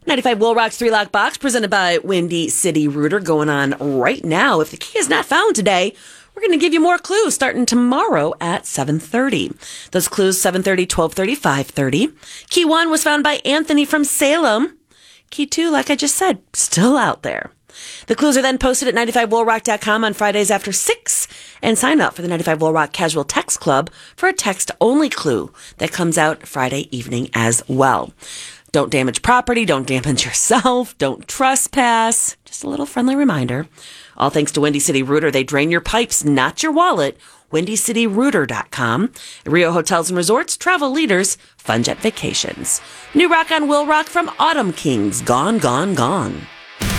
95 Will Rock's 3-Lock Box presented by Windy City Rooter going on right now. If the key is not found today, we're going to give you more clues starting tomorrow at 7:30. Those clues, 7:30, 12:30, 5:30. Key 1 was found by Anthony from Salem. Key 2, like I just said, still out there. The clues are then posted at 95willrock.com on Fridays after 6 and sign up for the 95 Will Rock Casual Text Club for a text-only clue that comes out Friday evening as well. Don't damage property, don't damage yourself, don't trespass. Just a little friendly reminder. All thanks to Windy City Rooter. They drain your pipes, not your wallet. WindyCityRooter.com. Rio Hotels and Resorts, travel leaders, Fun Jet Vacations. New rock on Will Rock from Autumn Kings. Gone, gone, gone.